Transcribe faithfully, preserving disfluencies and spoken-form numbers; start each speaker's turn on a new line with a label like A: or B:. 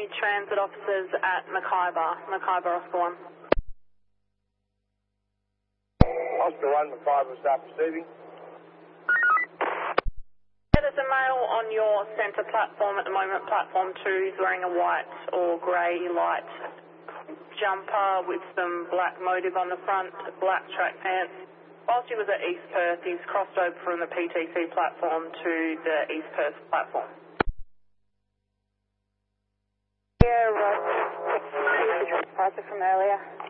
A: need transit officers at Mackay-Bar. Mackay-Bar, Oscar one.
B: Oscar one, Mackay-Bar, start proceeding.
A: Yeah, there's a male on your centre platform at the moment, platform two. He's wearing a white or grey light jumper with some black motive on the front, black track pants. Whilst he was at East Perth, he's crossed over from the P T C platform to the East Perth platform.
C: Yeah, Roger from earlier.